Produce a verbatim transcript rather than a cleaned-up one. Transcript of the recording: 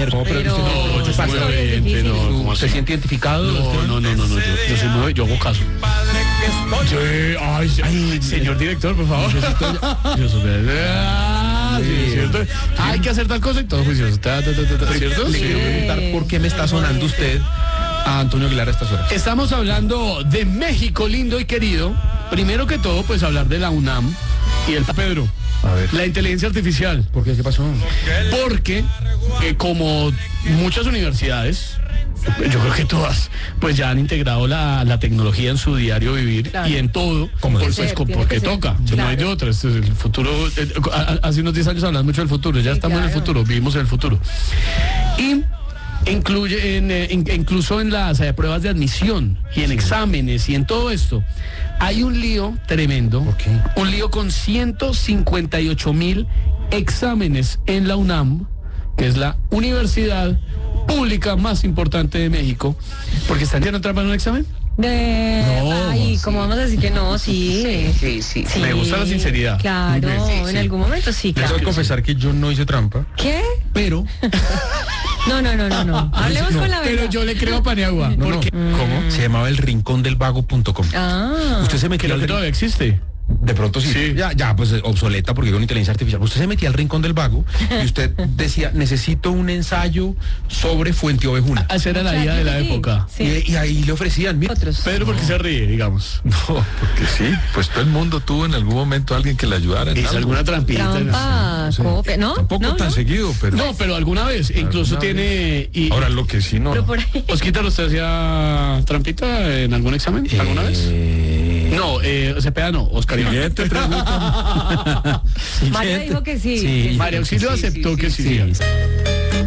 No, pero, pero usted no, yo soy muy obediente, no, ¿cómo ¿se así? siente identificado? No, no, no, no, no, yo, yo soy muy, yo hago caso. Sí, ay, sí, ay, señor director, por favor. Yo soy, ah, sí, es cierto. Hay que hacer tal cosa y todo juicioso. Ta, ta, ta, ta, ta, ¿cierto? Le Sí. quiero preguntar por qué me está sonando usted a Antonio Aguilar a estas horas. Estamos hablando de México lindo y querido. Primero que todo, pues hablar de la UNAM y el Pedro. A ver. La inteligencia artificial. ¿Por qué? ¿Qué pasó? Porque, eh, como muchas universidades, yo creo que todas, pues ya han integrado la, la tecnología en su diario vivir, claro. y en todo, Como pues, debe pues, ser, co- tiene porque que ser. toca, no Claro. hay de otra. Este es el futuro. eh, a- a- hace unos diez años hablamos mucho del futuro, ya Sí, estamos en el claro. futuro, vivimos en el futuro. Y incluye en, eh, in- incluso en las eh, pruebas de admisión y en exámenes y en todo esto hay un lío tremendo. ¿Por qué? Un lío con ciento cincuenta y ocho mil exámenes en la UNAM, que es la universidad pública más importante de México, porque están haciendo trampa en un examen. De... No, Ay, sí. ¿cómo vamos a decir que no? Sí. Sí, sí. Sí. Me gusta la sinceridad. Claro, Sí, sí, en sí. algún momento sí, Les claro. voy a confesar que yo no hice trampa, ¿Qué? pero... No, no, no, no, no. Hablemos No, con la verdad. Pero yo le creo a Paniagua. No, no. Porque ¿Cómo? Se llamaba el rincón del vago punto com. Ah. Usted se metía creo al que rin- todavía existe. De pronto sí. Sí. Ya, ya, pues eh, obsoleta porque con inteligencia artificial. Usted se metía al rincón del vago y usted decía, necesito un ensayo sobre Fuente Ovejuna. Esa era la idea de la Sí. época. Sí. Y, y ahí le ofrecían, mira. Otros. Pedro, porque se ríe, digamos. No, porque sí, pues todo el mundo tuvo en algún momento alguien que le ayudara en ¿Hizo algo. alguna trampita? Trampa, copia, ¿no? Tampoco no, tan no. seguido, pero No, pero alguna vez. Incluso Alguna tiene. Y, ahora lo que sí no. Pero por ahí. Osquita, ¿usted hacía trampita en algún examen? ¿Alguna vez? Eh, No, eh, Cepeda no, Oscar Iván. Siguiente pregunta. María dijo que sí. Sí. María Auxilio Sí, sí, aceptó sí, que sí. sí.